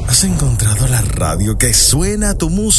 Has encontrado la radio que suena tu música.